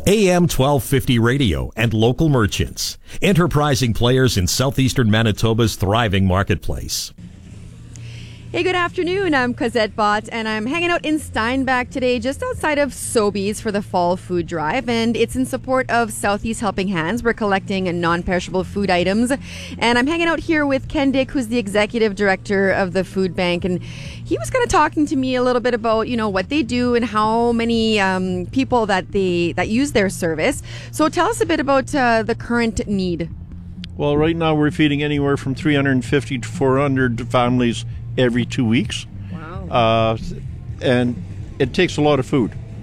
AM 1250 radio and local merchants. Enterprising players in southeastern Manitoba's thriving marketplace. Hey, good afternoon. I'm Cosette Bott, and I'm hanging out in Steinbach today, just outside of Sobeys for the Fall Food Drive, and it's in support of Southeast Helping Hands. We're collecting non-perishable food items, and I'm hanging out here with Ken Dick, who's the executive director of the food bank, and he was kind of talking to me a little bit about, what they do and how many people that use their service. So tell us a bit about the current need. Well, right now we're feeding anywhere from 350 to 400 families every 2 weeks. Wow. And it takes a lot of food.